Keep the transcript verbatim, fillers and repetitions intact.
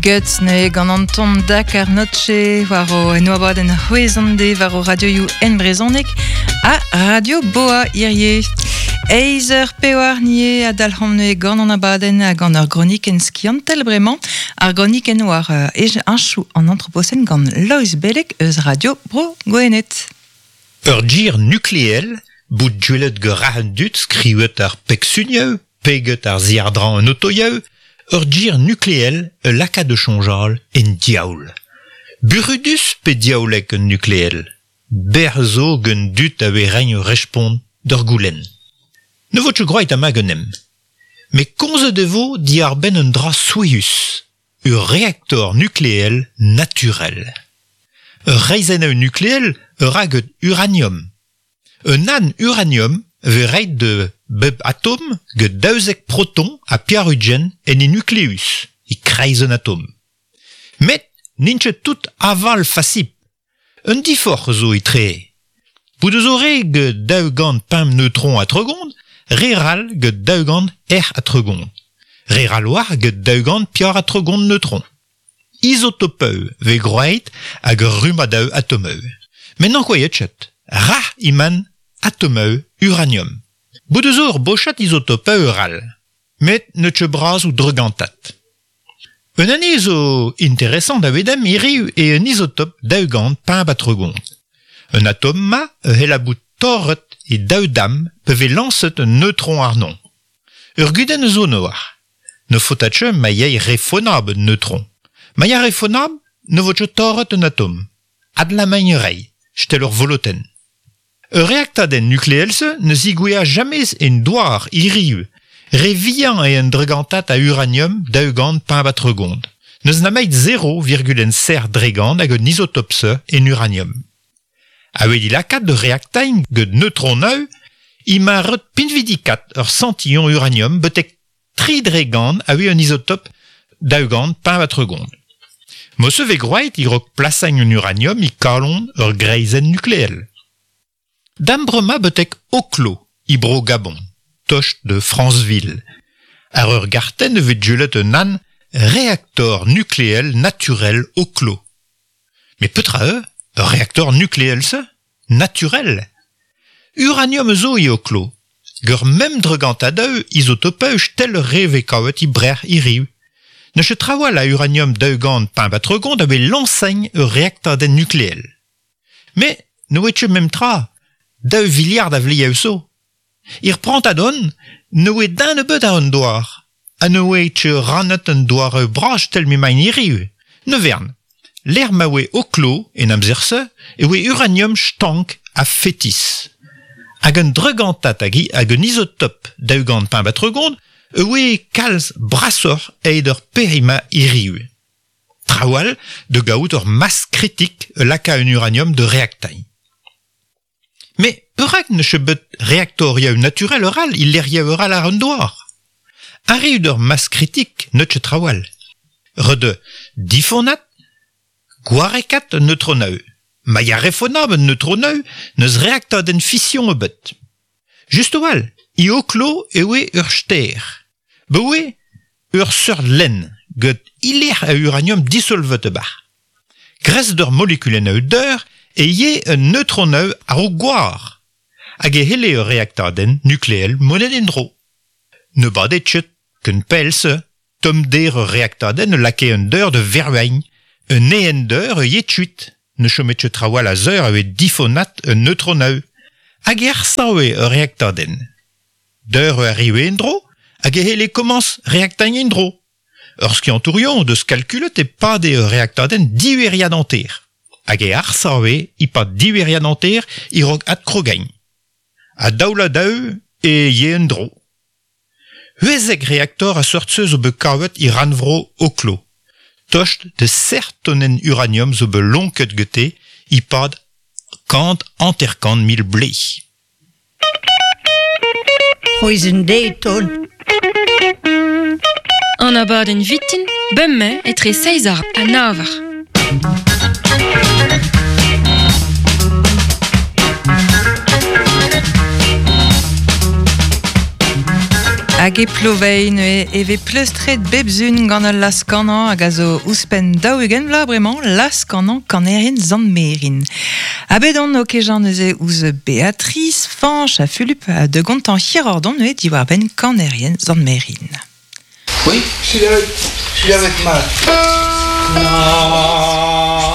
Guts ne gant an tom Dakar Noche war o en oabad en c'hwezande war o radio en brezonek a radio Boa irie. Eizer peoar nie a dalhomne gant an abaden a gant ar gronik en skiantel bremañ ar gronik en war uh, ej an chou an anthropocène gant Lois Belek eus radio bro goenet. Ur gir nukleell bout djuelet gerahen dut skriwet ar peksunyev, peget ar ziardran an otoyev, ur gir nukleell e laka de chonjal en diaoul. Burudus pe diaoulek un nukleell. Berzo gen dut a ve reiñ rejpont d'ur goulenn. Ne vo tche groit a magenem. Me konze devo di ar ben un dra souius, ur reaktor nukleell naturel. Ur reizennoù nukleell ur hag uranium. Un an uranium ve reit de bep atom get daouzek proton a piarugen en e nukleus, i kreiz un atom. Met n'intchet tout aval fasip. Un difor zo i tre. Bout eus ore get daougant pemp neutron a tregond, reral get daougant er a tregond. Reral war get daougant piar a tregond neutron. Isotopeu ve groet hag rumadau atomeu. Men n'an koyet chet. Ra iman atomeu uranium. Bout eus ur bochat isotopeu ral. Met ne tche braz ou dregantat. Un ane zo interessant da vedem iriu e un isotop daougant pemp a tregond. Un atom ma e hela bout torret e daoudam peve lancet un neutron ar non. Ur guden zo noar. Ne fotatche ma yei refonab un neutron. Ma ya refonab ne vo tche torret un atom. Ad la mainerei, stel ur voloten. Ur reaktadenn nukleelse ne zigouia jamais en doar iriu, revian e en dregantat a uranium daougant pemp a tregond. Neus nameid zéro virgule sept dregant hag un isotop se en uranium. A wedi lakat de reaktañ get neutron neu, ima reut pinvidikat ur santillon uranium betek tri dregant a un isotop daougant pemp a tregond. Mosse ve groet i rok plasañ un uranium i kalon ur greizenn nukleell. Dambrema betek oklo i bro Gabon, tocht de Franceville. Ar ur garten ve djulet un an reaktor nukleell naturel oklo. Me petra e, ur reaktor nukleell se, naturel. Uranium zo i oklo. Gur mem dregant adeu isotopeu stel re ve kavet i brer i riu. Ne che trawal a uranium daougant pemp a tregond ave l'enseigne ur reaktadenn nukleell. Me, ne oe tche mem tra, daou viliard a vliaou so. Ir prant adon, ne oe dan e beut a un doar. A ne oe tche ranet un doar e braj tel me main iriu. Ne vern. L'er ma oe oklo en amzer se, e oe uranium stank a fetis. Hag un dregantat hag hag un isotop daougant pemp a tregond, e oe kalz brasor eid ur perima iriu. Trawal de gaout ur mas kritik e laka un uranium de reaktañ. Me perak ne chebet reaktor yaou naturel oral, il l'er yaou oral ar un doar. Ari ur mas kritik ne tche trawal. Rede difonat, gwarekat un neutronau. Ma ya refonab un neutronau neus reaktadenn fission e bet. Just oal, i oklo e oe ur ster. Be oe ur sur len, get iler a uranium dissolvet e bar. Grez d'ur molekulenau d'eur, e ye un neutronau ar o gwar. Hag e hele ur reaktadenn nukleell monet en dro. Ne badet tchet ken pelse, tom der ur reaktadenn lake un deur de verweiñ, un een deur e ye tchuit. Ne chomet tchet trawal a zeur a oe difonat un neutronau. Hag e ar saoe ur reaktadenn. Deur ur arrive en dro, hag e hele komans reaktañ en dro. Ur skiantourion deus kalkulet e pad e ur reaktadenn diveriad anter. Hag e ar saoe i pad diveriad anter i rog at krogañ. A daoula daou e ye en dro. Huezek reaktor a sortzeus o be kavet i ranvro oklo. Tocht de sertonen uranium zo be lonket gete i pad kant anterkant mil blei. Hoizen deiton. An abadenn vitin, bemme etre seizar a navar. Hag e plovein e eve pleustret bebzun gant al laskannan hag a zo ouspen daougen vla bremañ laskannan kanerien zanmerin. Abedon o kejan neuze ouz Béatrice, Fanch a Phulup a de gontan hirordon neuze diwar ben kanerien zanmerin. Oui, je suis là avec, je suis là avec Marc. Non.